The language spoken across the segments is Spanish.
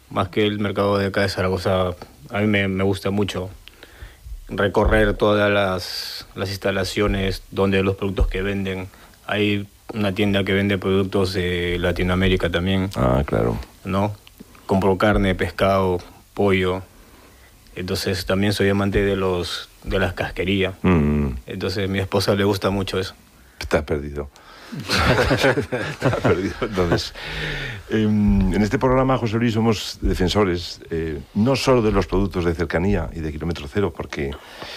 más que el mercado de acá de Zaragoza. A mí me gusta mucho recorrer todas las instalaciones donde los productos que venden. Hay una tienda que vende productos de Latinoamérica también. Ah, claro. ¿No? Compro carne, pescado, pollo. Entonces también soy amante de las casquerías. Entonces a mi esposa le gusta mucho eso. Estás perdido. Estás perdido. Entonces, en este programa, José Luis, somos defensores no solo de los productos de cercanía y de kilómetro cero, porque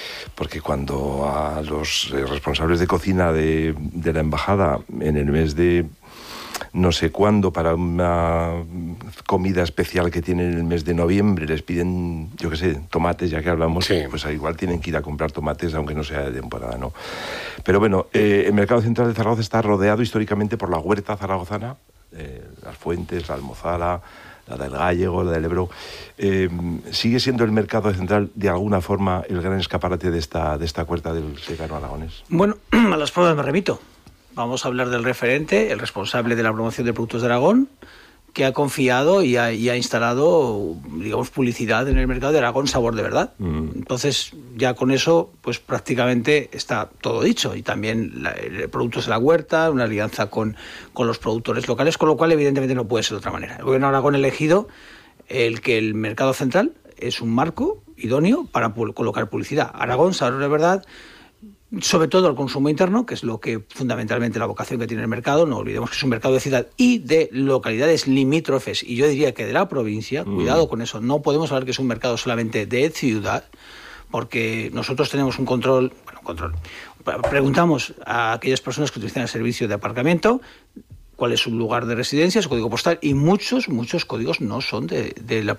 cuando a los responsables de cocina de la embajada en el mes de no sé cuándo, para una comida especial que tienen en el mes de noviembre, les piden, yo qué sé, tomates, ya que hablamos, sí, pues igual tienen que ir a comprar tomates, aunque no sea de temporada, ¿no? Pero bueno, el mercado central de Zaragoza está rodeado históricamente por la huerta zaragozana, las Fuentes, la Almozara, la del Gállego, la del Ebro. ¿Sigue siendo el mercado central de alguna forma el gran escaparate de esta huerta del secano aragonés? Bueno, a las pruebas me remito. Vamos a hablar del referente, el responsable de la promoción de productos de Aragón, que ha confiado y ha instalado, digamos, publicidad en el mercado de Aragón Sabor de Verdad. Entonces, ya con eso, pues prácticamente está todo dicho. Y también productos de la huerta, una alianza con los productores locales, con lo cual, evidentemente, no puede ser de otra manera. El Gobierno de Aragón ha elegido que el mercado central es un marco idóneo para colocar publicidad. Aragón Sabor de Verdad, sobre todo el consumo interno, que es lo que fundamentalmente la vocación que tiene el mercado. No olvidemos que es un mercado de ciudad y de localidades limítrofes, y yo diría que de la provincia. Cuidado con eso, no podemos hablar que es un mercado solamente de ciudad, porque nosotros tenemos un control. Preguntamos a aquellas personas que utilizan el servicio de aparcamiento cuál es su lugar de residencia, su código postal, y muchos códigos no son de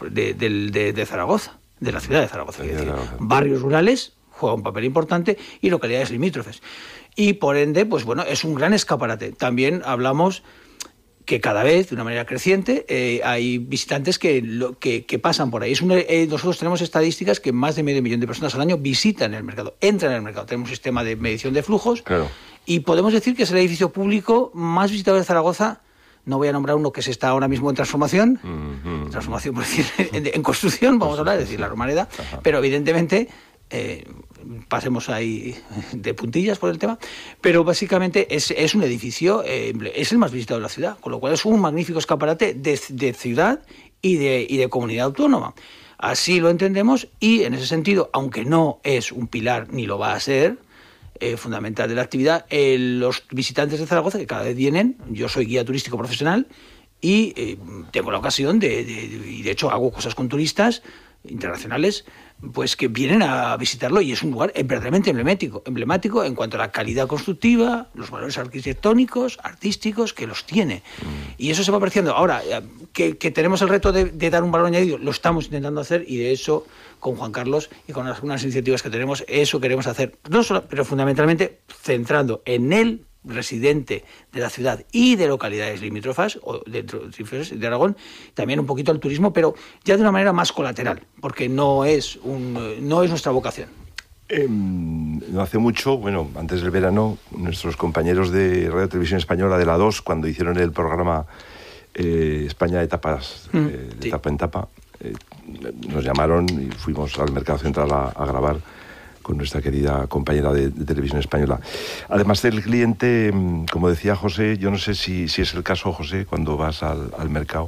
Zaragoza, de la ciudad de Zaragoza. Es decir, barrios rurales juega un papel importante y localidades limítrofes. Y por ende, pues bueno, es un gran escaparate. También hablamos que cada vez, de una manera creciente, hay visitantes que pasan por ahí. Nosotros tenemos estadísticas que más de 500.000 de personas al año visitan el mercado, entran en el mercado. Tenemos un sistema de medición de flujos, claro, y podemos decir que es el edificio público más visitado de Zaragoza. No voy a nombrar uno que se está ahora mismo en transformación, transformación por decir, en construcción, vamos a hablar, es decir, la Romareda, pero evidentemente pasemos ahí de puntillas por el tema, pero básicamente es un edificio, es el más visitado de la ciudad, con lo cual es un magnífico escaparate de ciudad y de comunidad autónoma. Así lo entendemos, y en ese sentido, aunque no es un pilar ni lo va a ser fundamental de la actividad, los visitantes de Zaragoza, que cada vez vienen, yo soy guía turístico profesional y tengo la ocasión y de hecho hago cosas con turistas internacionales, pues que vienen a visitarlo, y es un lugar verdaderamente emblemático en cuanto a la calidad constructiva, los valores arquitectónicos, artísticos que los tiene. Y eso se va apreciando. Ahora, que tenemos el reto de dar un valor añadido, lo estamos intentando hacer, y de eso, con Juan Carlos y con algunas iniciativas que tenemos, eso queremos hacer, no solo, pero fundamentalmente centrando en el residente de la ciudad y de localidades limítrofes o de Aragón, también un poquito al turismo, pero ya de una manera más colateral, porque no es nuestra vocación. No hace mucho, bueno, antes del verano, nuestros compañeros de Radio Televisión Española de la 2, cuando hicieron el programa España de Tapas, de tapa en tapa, nos llamaron y fuimos al Mercado Central a grabar con nuestra querida compañera de Televisión Española. Además del cliente, como decía José, yo no sé si es el caso, José, cuando vas al mercado,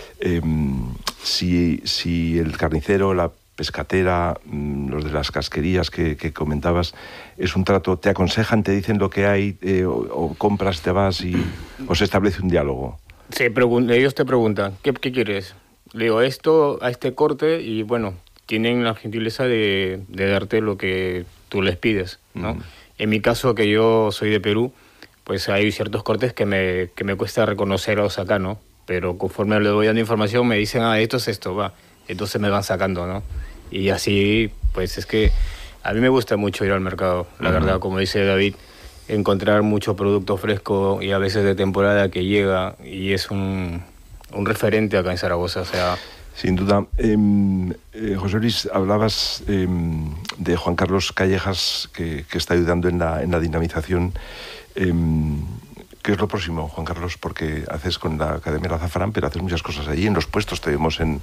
si el carnicero, la pescatera, los de las casquerías que comentabas, es un trato, te aconsejan, te dicen lo que hay, o compras, te vas o se establece un diálogo. Sí, ellos te preguntan, ¿qué quieres? Le digo esto, a este corte, y bueno, tienen la gentileza de darte lo que tú les pides, ¿no? En mi caso, que yo soy de Perú, pues hay ciertos cortes que me cuesta reconocerlos acá, ¿no? Pero conforme le voy dando información, me dicen, esto es esto, va. Entonces me van sacando, ¿no? Y así, pues es que a mí me gusta mucho ir al mercado, la verdad, como dice David, encontrar mucho producto fresco y a veces de temporada que llega, y es un referente acá en Zaragoza, o sea... Sin duda. José Luis, hablabas de Juan Carlos Callejas, que está ayudando en la dinamización. ¿Qué es lo próximo, Juan Carlos? Porque haces con la Academia del Azafrán, pero haces muchas cosas allí. En los puestos te vemos en